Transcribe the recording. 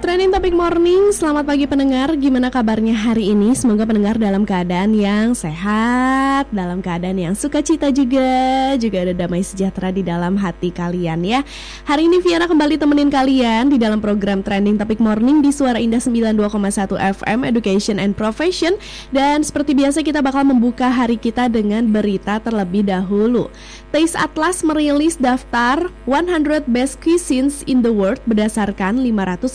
Trending Topic Morning, selamat pagi pendengar. Gimana kabarnya hari ini? Semoga pendengar dalam keadaan yang sehat, dalam keadaan yang sukacita juga ada damai sejahtera di dalam hati kalian ya. Hari ini Viana kembali temenin kalian di dalam program Trending Topic Morning di Suara Indah 92,1 FM Education and Profession. Dan seperti biasa kita bakal membuka hari kita dengan berita terlebih dahulu. Taste Atlas merilis daftar 100 Best Cuisines in the World berdasarkan 500